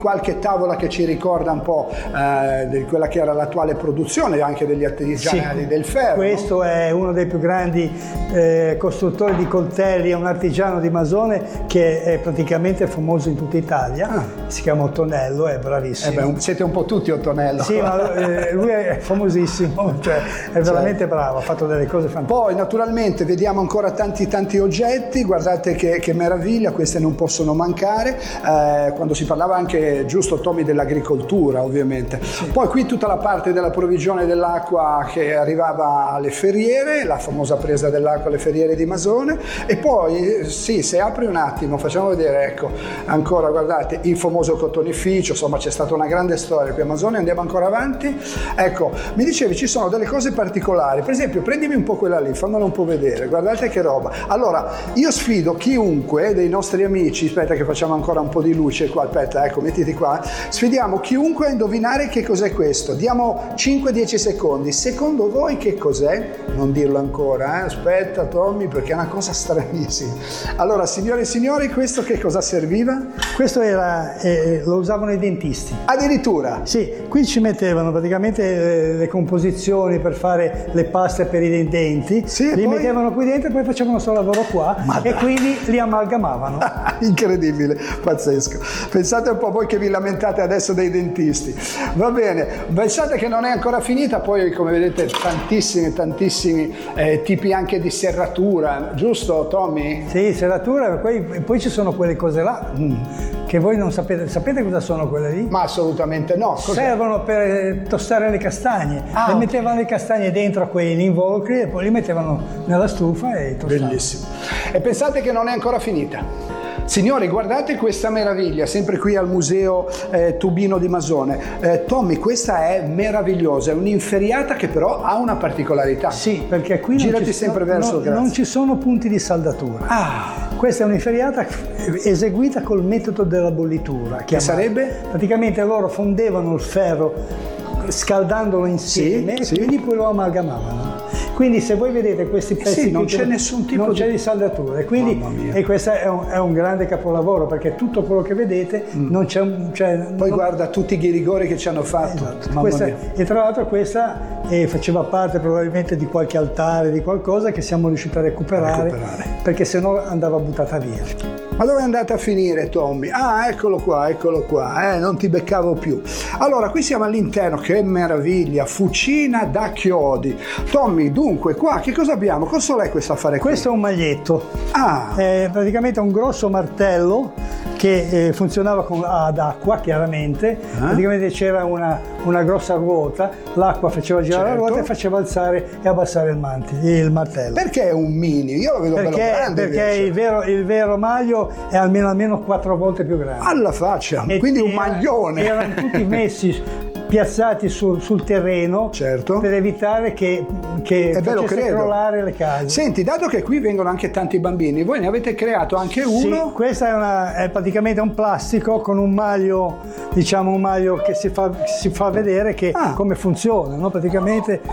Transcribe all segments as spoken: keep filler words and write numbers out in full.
Qualche tavola che ci ricorda un po' eh, di quella che era l'attuale produzione anche degli artigiani sì, del ferro. Questo no? È uno dei più grandi eh, costruttori di coltelli, è un artigiano di Masone che è praticamente famoso in tutta Italia, ah. si chiama Ottonello, è bravissimo. Eh beh, siete un po' tutti Ottonello. Sì, ma eh, lui è famosissimo, cioè è veramente certo. bravo, ha fatto delle cose fantastiche. Poi naturalmente vediamo ancora tanti tanti oggetti, guardate che, che meraviglia, queste non possono mancare, eh, quando si parlava anche giusto Tommy dell'agricoltura ovviamente. Sì. Poi qui tutta la parte della provvigione dell'acqua che arrivava alle ferriere, la famosa presa dell'acqua alle ferriere di Masone, e poi sì, se apri un attimo facciamo vedere, ecco ancora guardate il famoso cotonificio, insomma c'è stata una grande storia qui a Masone. Andiamo ancora avanti, ecco mi dicevi ci sono delle cose particolari, per esempio prendimi un po' quella lì, fammela un po' vedere, guardate che roba. Allora io sfido chiunque dei nostri amici, aspetta che facciamo ancora un po' di luce qua, aspetta, ecco metti qua, sfidiamo chiunque a indovinare che cos'è questo. Diamo cinque dieci secondi. Secondo voi che cos'è? Non dirlo ancora, eh? Aspetta Tommy, perché è una cosa stranissima. Allora, signore e signori, questo che cosa serviva? Questo era, eh, lo usavano i dentisti. Addirittura? Sì, qui ci mettevano praticamente le, le composizioni per fare le paste per i denti, sì, li poi... mettevano qui dentro e poi facevano questo lavoro qua Ma e dai. quindi li amalgamavano. Incredibile, pazzesco. Pensate un po' voi che vi lamentate adesso dei dentisti. Va bene, pensate che non è ancora finita, poi come vedete tantissimi tantissimi eh, tipi anche di serratura, giusto Tommy? Sì, serratura, poi, poi ci sono quelle cose là mm, che voi non sapete, sapete cosa sono quelle lì? Ma assolutamente no. Cos'è? Servono per tostare le castagne, ah, le okay. mettevano le castagne dentro a quegli involucri e poi li mettevano nella stufa e tostavano. Bellissimo. E pensate che non è ancora finita. Signori, guardate questa meraviglia, sempre qui al Museo eh, Tubino di Masone. Eh, Tommy, questa è meravigliosa, è un'inferriata che però ha una particolarità. Sì, perché qui Girati non ci, sempre no, verso, no, grazie. non ci sono punti di saldatura. Ah. Questa è un'inferriata eseguita col metodo della bollitura. Che sarebbe? Praticamente loro fondevano il ferro scaldandolo insieme sì, e sì. quindi poi lo amalgamavano. Quindi se voi vedete questi pezzi sì, non c'è nessun tipo non di... c'è di saldatura e quindi e questo è un, è un grande capolavoro perché tutto quello che vedete mm. non c'è un cioè, poi non... guarda tutti i ghirigori che ci hanno fatto. Esatto. Questa, e tra l'altro questa eh, faceva parte probabilmente di qualche altare, di qualcosa che siamo riusciti a recuperare, a recuperare. perché sennò andava buttata via. Ma dove è andata a finire Tommy? Ah, eccolo qua, eccolo qua, eh, non ti beccavo più. Allora, qui siamo all'interno, che meraviglia, fucina da chiodi. Tommy, dunque, qua che cosa abbiamo? Cosa è questo affare qui? Questo è un maglietto. Ah. È praticamente un grosso martello che eh, funzionava con, ad acqua, chiaramente. Eh? Praticamente c'era una, una grossa ruota, l'acqua faceva girare certo. la ruota e faceva alzare e abbassare il, manti, il martello. Perché è un mini? Io lo vedo perché, bello grande. Perché il vero, il vero maglio è almeno, almeno quattro volte più grande. Alla faccia, e quindi un maglione. Erano tutti messi piazzati sul, sul terreno certo. per evitare che, che facesse crollare le case. Senti, dato che qui vengono anche tanti bambini, voi ne avete creato anche uno? Sì, questo è, una, è praticamente un plastico con un maglio, diciamo un maglio che si fa, si fa vedere che ah. come funziona, no? Praticamente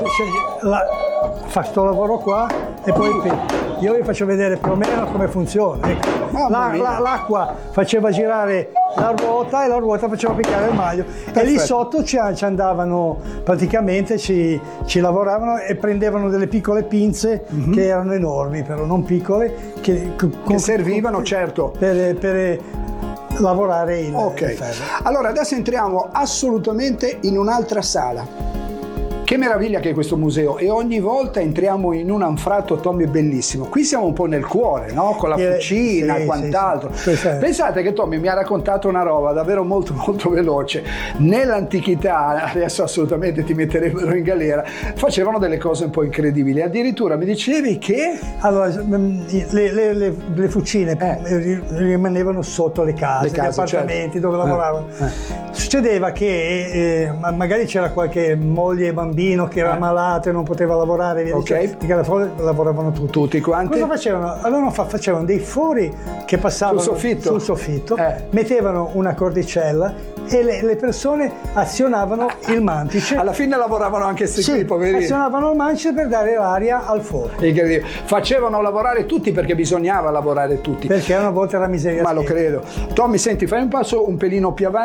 la, fa sto lavoro qua e poi io vi faccio vedere più o meno come funziona. Ecco. La, la, l'acqua faceva girare la ruota e la ruota faceva piccare il maglio. Perfetto. E lì sotto ci, ci andavano praticamente, ci, ci lavoravano e prendevano delle piccole pinze mm-hmm. che erano enormi, però non piccole, che, che con, servivano con, certo per, per lavorare il, okay. il ferro. Allora adesso entriamo assolutamente in un'altra sala. Che meraviglia che è questo museo, e ogni volta entriamo in un anfratto, Tommy, bellissimo. Qui siamo un po' nel cuore, no? Con la fucina e sì, quant'altro. Sì, sì. Pensate che Tommy mi ha raccontato una roba davvero molto molto veloce. Nell'antichità, adesso assolutamente ti metterebbero in galera, facevano delle cose un po' incredibili. Addirittura mi dicevi che... Allora, le, le, le, le fucine eh. rimanevano sotto le case, le case gli appartamenti certo. dove lavoravano. Eh. Eh. Succedeva che eh, magari c'era qualche moglie e bambino che era eh. malato e non poteva lavorare, via okay. dicendo, perché alla fine lavoravano tutti. Tutti quanti? Cosa facevano? Allora facevano dei fori che passavano sul soffitto, sul soffitto eh. mettevano una cordicella e le, le persone azionavano il mantice. Alla fine lavoravano anche questi sì, qui, poverini. Azionavano il mantice per dare l'aria al forno. Incredibile. Facevano lavorare tutti perché bisognava lavorare tutti. Perché una volta era miseria. Ma lo credo. Tommy, senti, fai un passo un pelino più avanti.